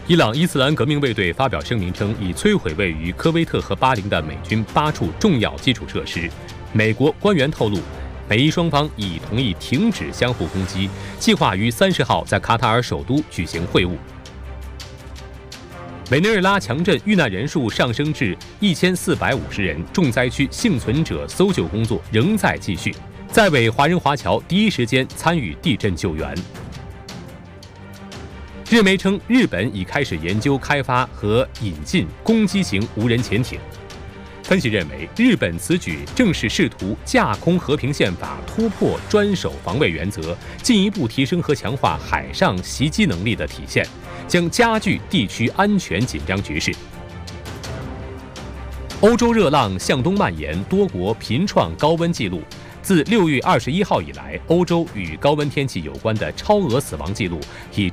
伊朗伊斯兰革命卫队发表声明称，已摧毁位于科威特和巴林的美军8处重要基础设施。美国官员透露，美伊双方已同意停止相互攻击，计划于30号在卡塔尔首都举行会晤。委内瑞拉强震遇难人数上升至1450人，重灾区幸存者搜救工作仍在继续。在委华人华侨第一时间参与地震救援。日媒称，日本已开始研究开发和引进攻击型无人潜艇。分析认为，日本此举正是试图架空和平宪法突破专守防卫原则，进一步提升和强化海上袭击能力的体现，将加剧地区安全紧张局势。欧洲热浪向东蔓延，多国频创高温纪录。自6月21号以来，欧洲与高温天气有关的超额死亡记录已